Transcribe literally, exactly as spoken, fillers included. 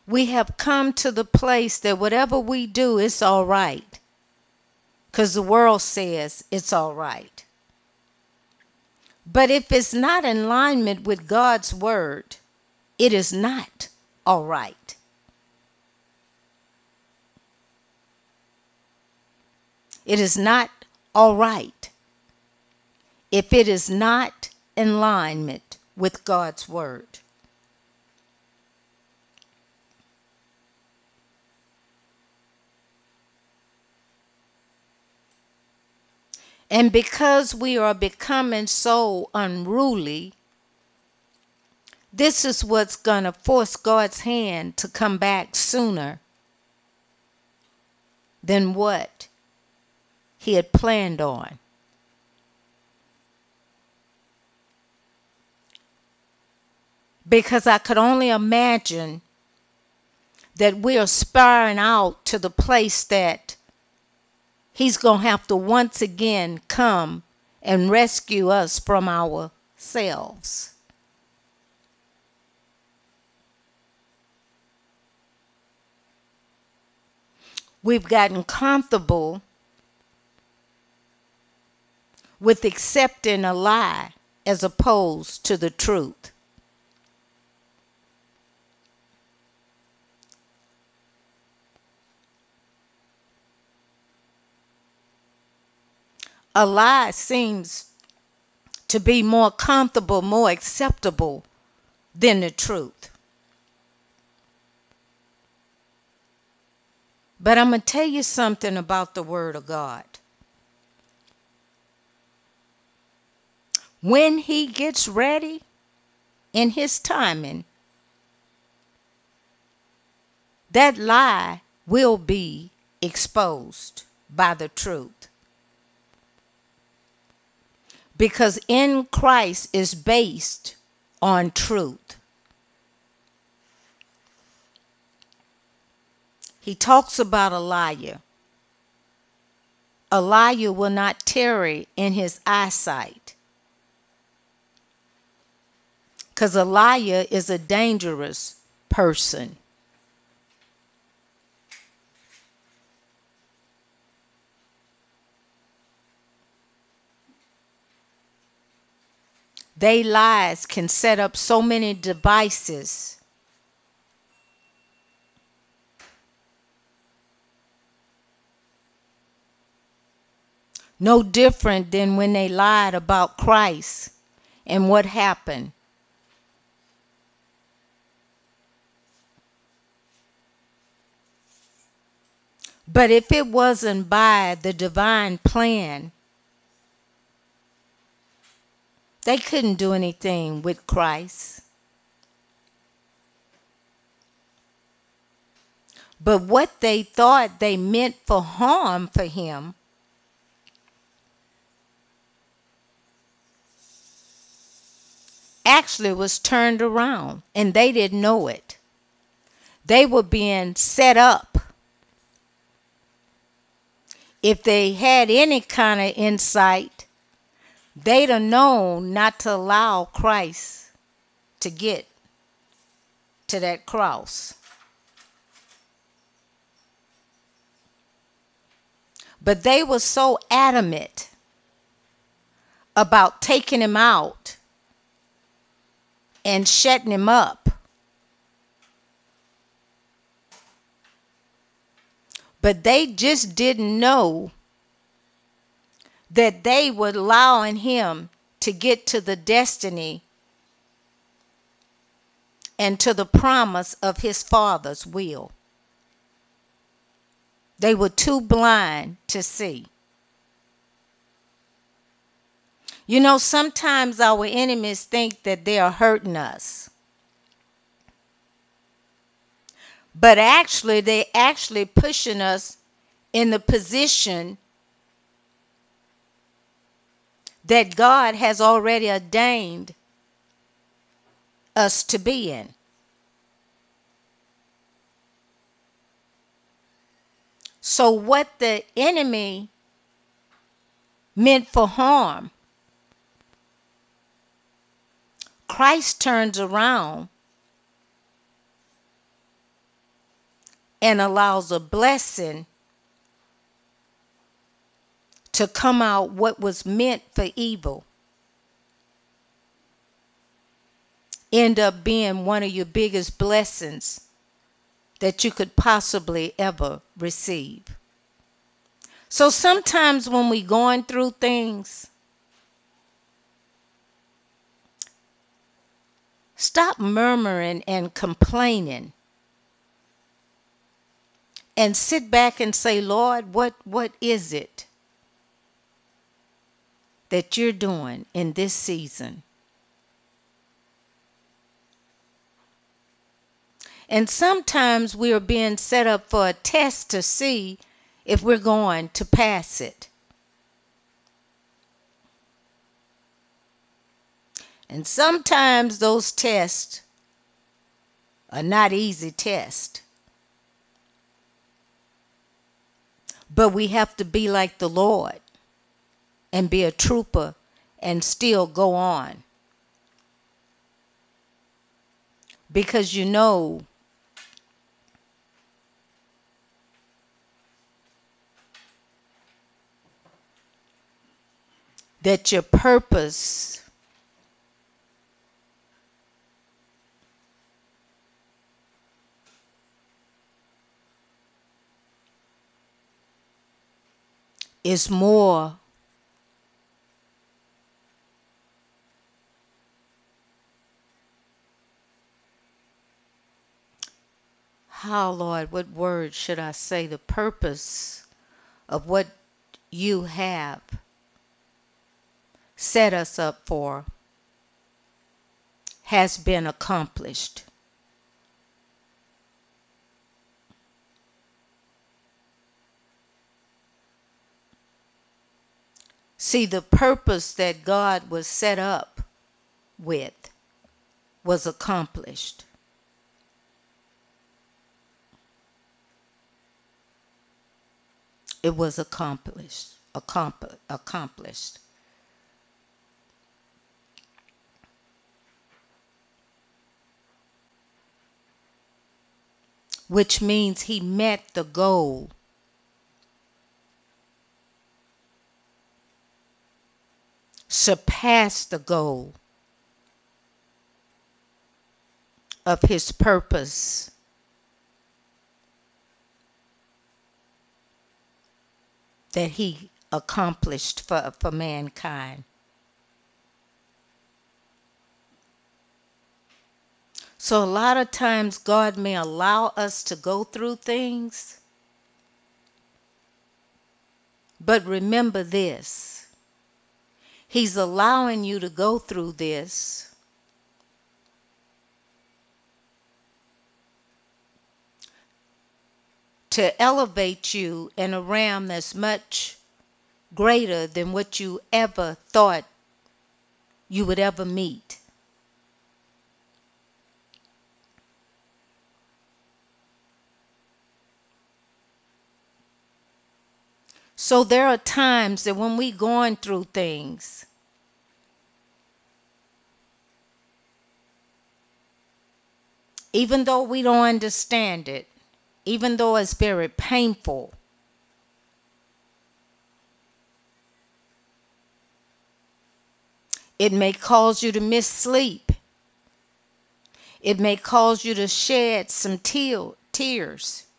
We have come to the place that whatever we do, it's all right. Because the world says it's all right. But if it's not in alignment with God's word, it is not all right. It is not all right if it is not in alignment with God's word. And because we are becoming so unruly, this is what's going to force God's hand to come back sooner than what he had planned on. Because I could only imagine that we are spiraling out to the place that he's going to have to once again come and rescue us from ourselves. We've gotten comfortable with accepting a lie as opposed to the truth. A lie seems to be more comfortable, more acceptable than the truth. But I'm going to tell you something about the Word of God. When he gets ready in his timing, that lie will be exposed by the truth. Because in Christ is based on truth. He talks about a liar. A liar will not tarry in his eyesight. Because a liar is a dangerous person. They lies can set up so many devices. No different than when they lied about Christ and what happened. But if it wasn't by the divine plan, they couldn't do anything with Christ. But what they thought they meant for harm for him, actually was turned around, and they didn't know it. They were being set up. If they had any kind of insight, they'd have known not to allow Christ to get to that cross. But they were so adamant about taking him out and shutting him up. But they just didn't know that they were allowing him to get to the destiny and to the promise of his Father's will. They were too blind to see. You know, sometimes our enemies think that they are hurting us. But actually, they actually pushing us in the position that God has already ordained us to be in. So what the enemy meant for harm, Christ turns around and allows a blessing to come out what was meant for evil end up being one of your biggest blessings that you could possibly ever receive. So sometimes when we're going through things, stop murmuring and complaining and sit back and say, Lord, what, what is it that you're doing in this season? And sometimes we are being set up for a test to see if we're going to pass it. And sometimes those tests are not easy tests. But we have to be like the Lord and be a trooper and still go on. Because you know that your purpose is more how, Lord, what word should I say? The purpose of what you have set us up for has been accomplished. See, the purpose that God was set up with was accomplished. It was accomplished. Accompli- accomplished. Which means he met the goal. Surpassed the goal of his purpose that he accomplished for, for mankind. So a lot of times God may allow us to go through things, but remember this, he's allowing you to go through this to elevate you in a realm that's much greater than what you ever thought you would ever meet. So there are times that when we going through things, even though we don't understand it, even though it's very painful, it may cause you to miss sleep. It may cause you to shed some teal, tears.